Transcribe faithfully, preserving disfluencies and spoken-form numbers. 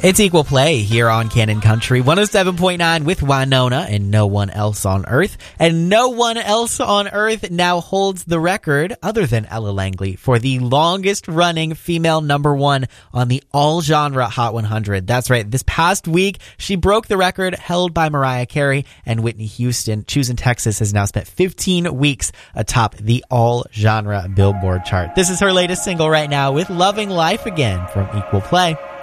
It's Equal Play here on Canon Country one oh seven point nine with Winona and No One Else on Earth. And no one else on Earth now holds the record, other than Ella Langley, for the longest running female number one on the all-genre Hot one hundred. That's right. This past week, she broke the record held by Mariah Carey, and Whitney Houston. Choosing Texas has now spent fifteen weeks atop the all-genre Billboard chart. This is her latest single right now with Loving Life Again from Equal Play.